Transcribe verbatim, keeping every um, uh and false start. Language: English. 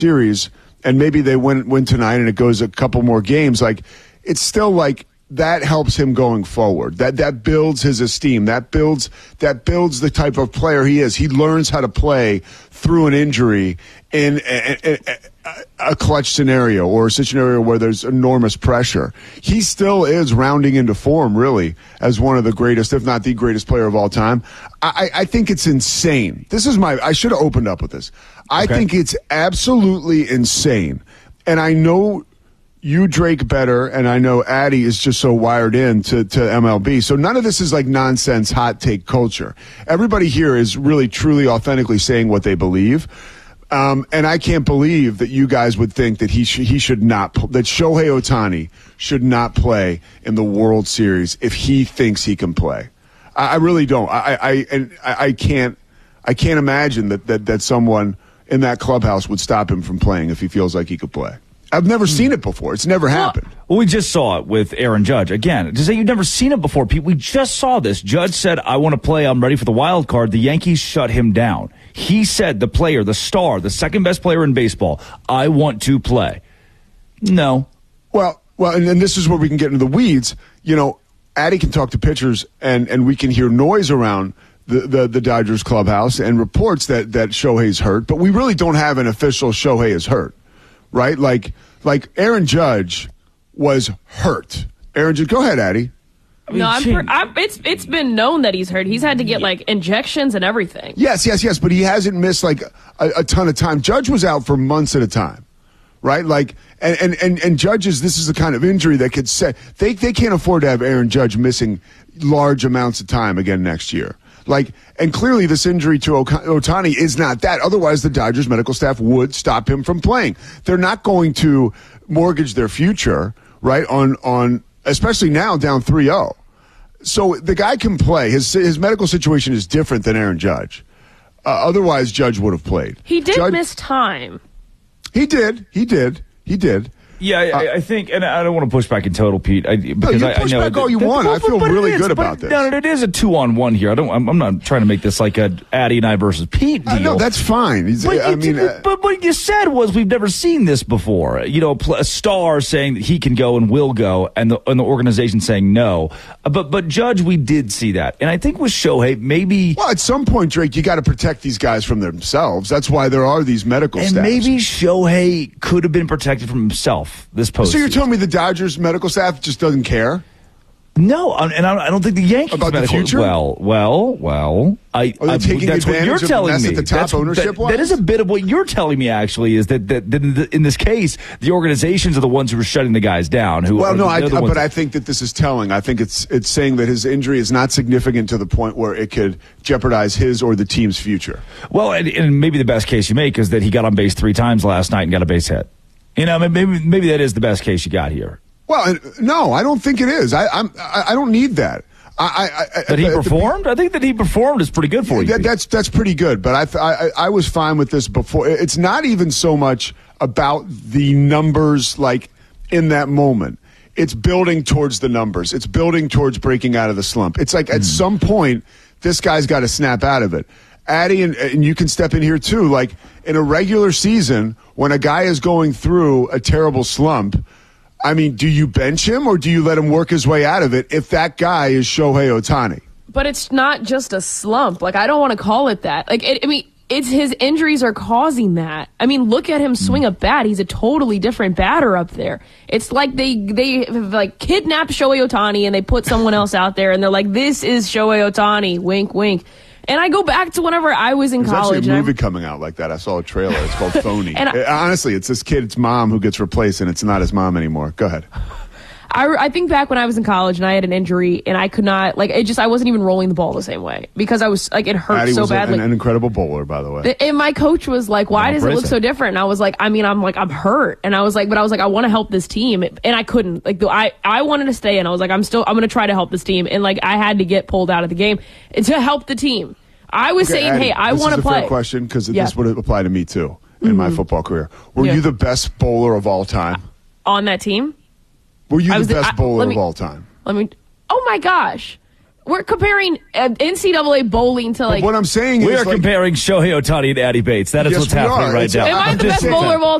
series, and maybe they win win tonight and it goes a couple more games, like it's still like that helps him going forward. That that builds his esteem. That builds that builds the type of player he is. He learns how to play through an injury in a, a, a, a clutch scenario or a scenario where there's enormous pressure. He still is rounding into form, really, as one of the greatest, if not the greatest player of all time. I, I think it's insane. This is my. I should have opened up with this. I okay. think it's absolutely insane, and I know you, Drake, better, and I know Addy is just so wired in to, to M L B. So none of this is like nonsense hot take culture. Everybody here is really, truly, authentically saying what they believe. Um, and I can't believe that you guys would think that he should, he should not, that Shohei Ohtani should not play in the World Series if he thinks he can play. I, I really don't. I, I, and I, I can't, I can't imagine that, that, that someone in that clubhouse would stop him from playing if he feels like he could play. I've never seen it before. It's never happened. Well, we just saw it with Aaron Judge. Again, to say you've never seen it before, Pete, we just saw this. Judge said, I want to play. I'm ready for the wild card. The Yankees shut him down. He said, the player, the star, the second best player in baseball, I want to play. No. Well, well, and, and this is where we can get into the weeds. You know, Addy can talk to pitchers, and, and we can hear noise around the, the, the Dodgers clubhouse and reports that, that Shohei's hurt, but we really don't have an official Shohei is hurt. Right? Like, like Aaron Judge was hurt. Aaron Judge, go ahead, Addy. I mean, no, I'm, per, I'm, it's it's been known that he's hurt. He's had to get like injections and everything. Yes, yes, yes, but he hasn't missed like a, a ton of time. Judge was out for months at a time, right? Like, and and and, and Judge's, this is the kind of injury that could say they they can't afford to have Aaron Judge missing large amounts of time again next year. Like, and clearly this injury to Ohtani is not that. Otherwise, the Dodgers medical staff would stop him from playing. They're not going to mortgage their future, right, on, on especially now down three oh. So the guy can play. His his medical situation is different than Aaron Judge. Uh, otherwise, Judge would have played. He did Judge, miss time. He did. He did. He did. Yeah, I, uh, I think, and I don't want to push back in total, Pete. I, because no, you I, push I know back all you want. I feel really good about this. No, no, it is a two-on-one here. I don't. I'm, I'm not trying to make this like a Addy and I versus Pete deal. Uh, no, that's fine. But, I you, mean, uh, but what you said was we've never seen this before. You know, a star saying that he can go and will go, and the and the organization saying no. But but Judge, we did see that, and I think with Shohei, maybe. Well, at some point, Drake, you got to protect these guys from themselves. That's why there are these medical and staffs. And maybe Shohei could have been protected from himself this postseason. So you're telling me the Dodgers medical staff just doesn't care? No, and I don't think the Yankees about medical, the future. Well, well, well. I, Are they I, taking that's what you're advantage telling of the mess me. at the top that's, ownership that, that is a bit of what you're telling me. Actually, is that, that, that in this case, the organizations are the ones who are shutting the guys down. Who well, are, no, I, but that, I think that this is telling. I think it's it's saying that his injury is not significant to the point where it could jeopardize his or the team's future. Well, and, and maybe the best case you make is that he got on base three times last night and got a base hit. You know, maybe maybe that is the best case you got here. Well, no, I don't think it is. I I'm, I don't need that. I, I, that he the, performed? the, I think that he performed is pretty good for you. That, that's that's pretty good, but I, I I was fine with this before. It's not even so much about the numbers, like in that moment. It's building towards the numbers. It's building towards breaking out of the slump. It's like mm. at some point, this guy's got to snap out of it. Addy, and, and you can step in here too. Like in a regular season, when a guy is going through a terrible slump, I mean, do you bench him or do you let him work his way out of it if that guy is Shohei Ohtani? But it's not just a slump. Like, I don't want to call it that. Like, it, I mean, it's his injuries are causing that. I mean, look at him swing a bat. He's a totally different batter up there. It's like they they have, like, kidnapped Shohei Ohtani and they put someone else out there and they're like, this is Shohei Ohtani. Wink, wink. And I go back to whenever I was in There's college. There's actually a movie coming out like that. I saw a trailer. It's called Phony. and I, it, honestly, it's this kid's mom who gets replaced, and it's not his mom anymore. Go ahead. I, I think back when I was in college and I had an injury and I could not, like, it just, I wasn't even rolling the ball the same way because I was, like, it hurt Addy so was badly. An, an incredible bowler, by the way. And my coach was like, why does it look so different? And I was like, I mean, I'm like, I'm hurt. And I was like, but I was like, I want to help this team. And I couldn't. Like, I, I wanted to stay and I was like, I'm still, I'm going to try to help this team. And, like, I had to get pulled out of the game to help the team. I was okay, saying, Addy, hey, I want to play. This is a fair question because yeah. this would apply to me, too, in mm-hmm. my football career. Were yeah. you the best bowler of all time? On that team? Were you I the was best the, I, bowler me, of all time? Let me. Oh, my gosh. We're comparing uh, N C double A bowling to like. But what I'm saying we is are like, comparing Shohei Ohtani and Addie Bates. That is Yes, what's we happening are. right It's- now. Am I I'm the just best saying bowler that. of all